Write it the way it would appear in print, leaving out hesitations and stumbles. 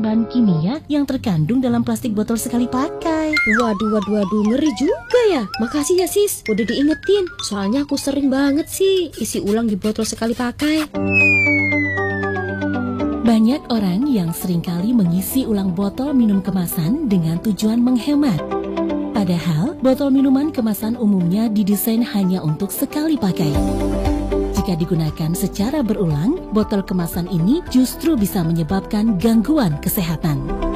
bahan-bahan kimia yang terkandung dalam plastik botol sekali pakai. Waduh, ngeri juga ya. Makasih ya sis, udah diingetin. Soalnya aku sering banget sih isi ulang di botol sekali pakai. Banyak orang yang seringkali mengisi ulang botol minum kemasan dengan tujuan menghemat. Padahal, botol minuman kemasan umumnya didesain hanya untuk sekali pakai. Jika digunakan secara berulang, botol kemasan ini justru bisa menyebabkan gangguan kesehatan.